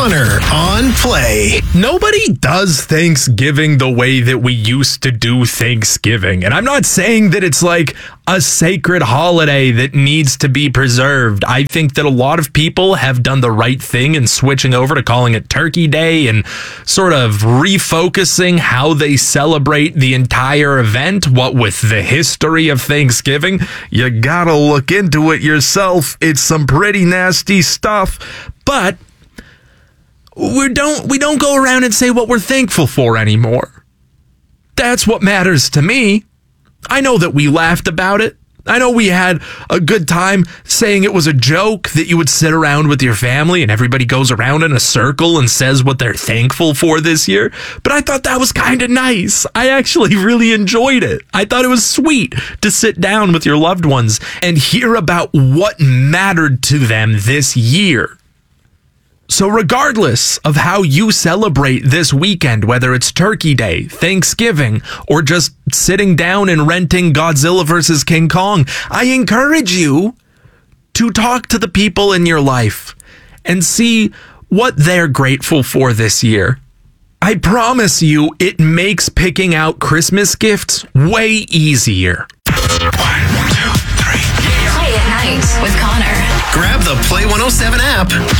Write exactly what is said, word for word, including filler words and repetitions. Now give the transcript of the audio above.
Connor on Play. Nobody does Thanksgiving the way that we used to do Thanksgiving. And I'm not saying that it's like a sacred holiday that needs to be preserved. I think that a lot of people have done the right thing in switching over to calling it Turkey Day and sort of refocusing how they celebrate the entire event. What with the history of Thanksgiving, you gotta look into it yourself. It's some pretty nasty stuff. But we don't we don't go around and say what we're thankful for anymore. That's what matters to me. I know that we laughed about it. I know we had a good time saying it was a joke that you would sit around with your family and everybody goes around in a circle and says what they're thankful for this year. But I thought that was kind of nice. I actually really enjoyed it. I thought it was sweet to sit down with your loved ones and hear about what mattered to them this year. So regardless of how you celebrate this weekend, whether it's Turkey Day, Thanksgiving, or just sitting down and renting Godzilla versus King Kong, I encourage you to talk to the people in your life and see what they're grateful for this year. I promise you, it makes picking out Christmas gifts way easier. One, two, three. Play at night with Connor. Grab the Play one oh seven app